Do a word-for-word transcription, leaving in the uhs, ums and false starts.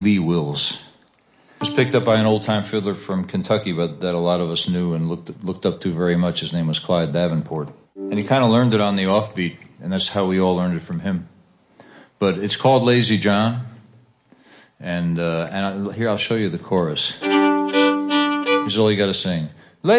Lee Wills. It was picked up by an old-time fiddler from Kentucky, but that a lot of us knew and looked looked up to very much. His name was Clyde Davenport. And he kind of learned it on the offbeat, and that's how we all learned it from him. But it's called Lazy John, and uh, and I, here I'll show you the chorus. Here's all you got to sing.